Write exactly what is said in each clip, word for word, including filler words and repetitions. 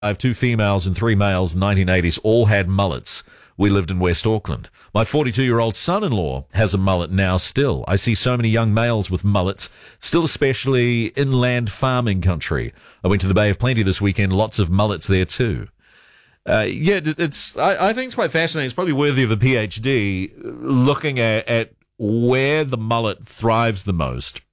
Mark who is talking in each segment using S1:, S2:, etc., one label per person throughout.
S1: I have two females and three males in the nineteen eighties, all had mullets. We lived in West Auckland. My forty-two-year-old son-in-law has a mullet now still. I see so many young males with mullets, still especially inland farming country. I went to the Bay of Plenty this weekend, lots of mullets there too. Uh, yeah, it's. I, I think it's quite fascinating. It's probably worthy of a PhD looking at, at where the mullet thrives the most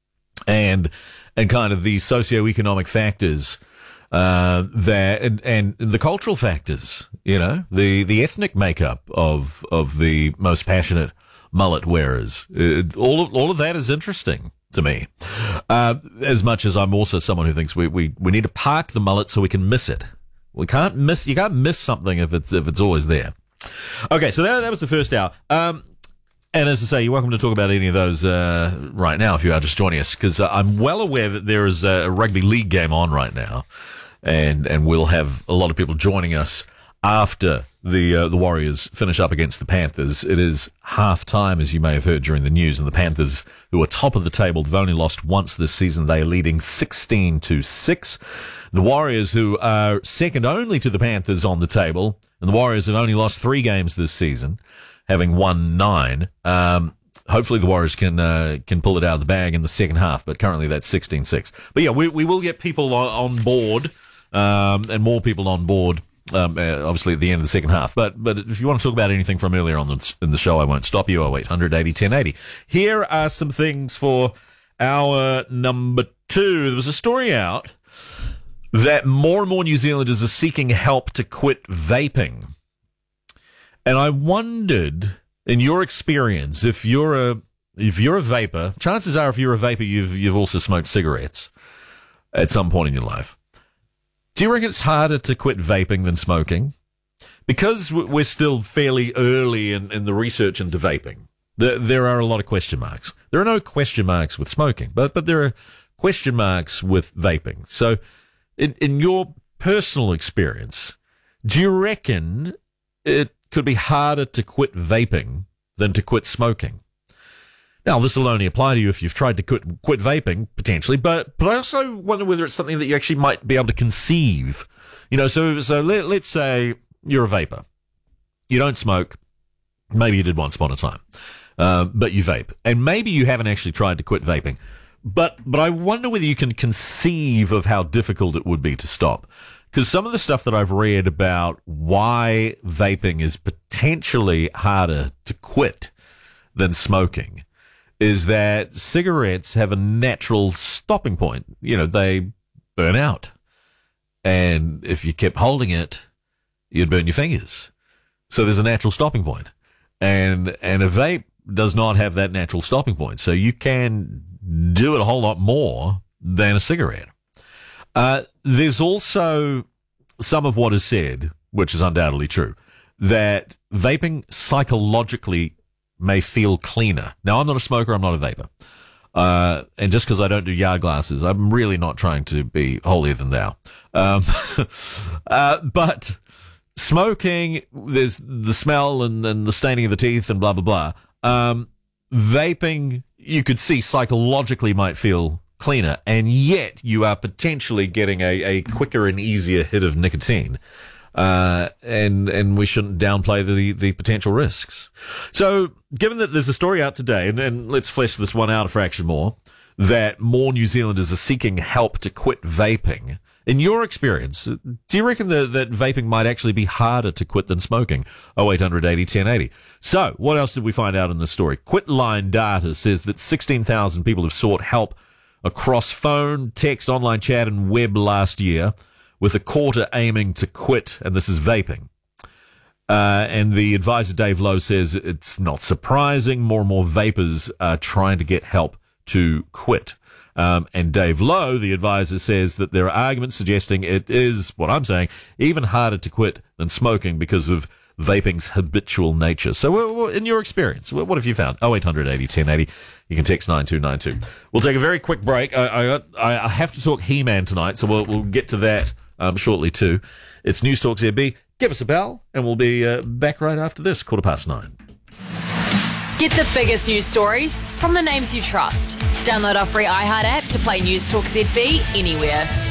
S1: and and kind of the socioeconomic factors uh, that and, and the cultural factors, you know, the, the ethnic makeup of of the most passionate mullet wearers. Uh, all of, all of that is interesting to me. Uh, as much as I'm also someone who thinks we, we, we need to park the mullet so we can miss it. We can't miss, you can't miss something if it's, if it's always there. Okay. So that, that was the first hour. Um, and as I say, you're welcome to talk about any of those, uh, right now if you are just joining us, because uh, I'm well aware that there is a rugby league game on right now, and, and we'll have a lot of people joining us after the, uh, the Warriors finish up against the Panthers. It is half time, as you may have heard during the news, and the Panthers, who are top of the table, they've only lost once this season. They are leading sixteen to six. The Warriors, who are second only to the Panthers on the table, and the Warriors have only lost three games this season, having won nine. Um, hopefully the Warriors can uh, can pull it out of the bag in the second half, but currently that's sixteen six. But yeah, we we will get people on, on board, um, and more people on board, um, uh, obviously at the end of the second half. But but if you want to talk about anything from earlier on the, in the show, I won't stop you. oh eight hundred eighty ten eighty. Here are some things for hour number two. There was a story out that more and more New Zealanders are seeking help to quit vaping. And I wondered, in your experience, if you're a if you're a vapor, chances are if you're a vapor, you've you've also smoked cigarettes at some point in your life. Do you reckon it's harder to quit vaping than smoking? Because we're still fairly early in, in the research into vaping, there, there are a lot of question marks. There are no question marks with smoking, but but there are question marks with vaping. So in, in your personal experience, do you reckon it could be harder to quit vaping than to quit smoking? Now, this will only apply to you if you've tried to quit, quit vaping, potentially, but, but I also wonder whether it's something that you actually might be able to conceive. You know, so, so let, let's say you're a vapor. You don't smoke. Maybe you did once upon a time, uh, but you vape. And maybe you haven't actually tried to quit vaping. But, but I wonder whether you can conceive of how difficult it would be to stop. Because some of the stuff that I've read about why vaping is potentially harder to quit than smoking is that cigarettes have a natural stopping point. You know, they burn out. And if you kept holding it, you'd burn your fingers. So there's a natural stopping point. And, and a vape does not have that natural stopping point. So you can do it a whole lot more than a cigarette. Uh, there's also some of what is said, which is undoubtedly true, that vaping psychologically may feel cleaner. Now, I'm not a smoker. I'm not a vapor. Uh, and just because I don't do yard glasses, I'm really not trying to be holier than thou. Um, uh, but smoking, there's the smell and, and the staining of the teeth and blah, blah, blah. Um, vaping, you could see psychologically might feel cleaner, and yet you are potentially getting a, a quicker and easier hit of nicotine. Uh, and, and we shouldn't downplay the, the potential risks. So given that there's a story out today, and, and let's flesh this one out a fraction more, that more New Zealanders are seeking help to quit vaping. In your experience, do you reckon that, that vaping might actually be harder to quit than smoking? oh eight hundred eighty ten eighty. So what else did we find out in the story? Quitline data says that sixteen thousand people have sought help across phone, text, online chat, and web last year, with a quarter aiming to quit, and this is vaping. Uh, and the advisor, Dave Lowe, says it's not surprising. More and more vapors are trying to get help to quit. Um, and Dave Lowe, the advisor, says that there are arguments suggesting it is, what I'm saying, even harder to quit than smoking because of vaping's habitual nature. So in your experience, what have you found? oh eight hundred eighty ten eighty. You can text nine two nine two. We'll take a very quick break. I, I, I have to talk He-Man tonight, so we'll, we'll get to that um, shortly too. It's News Talk Z B. Give us a bell, and we'll be uh, back right after this, quarter past nine.
S2: Get the biggest news stories from the names you trust. Download our free iHeart app to play News Talk Z B anywhere.